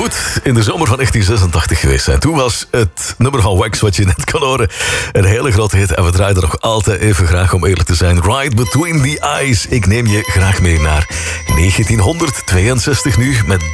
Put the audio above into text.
moet in de zomer van 1986 geweest zijn. Toen was het nummer van Wax, wat je net kan horen, een hele grote hit. En we draaien er nog altijd even graag, om eerlijk te zijn. Right Between the Eyes. Ik neem je graag mee naar 1962 nu met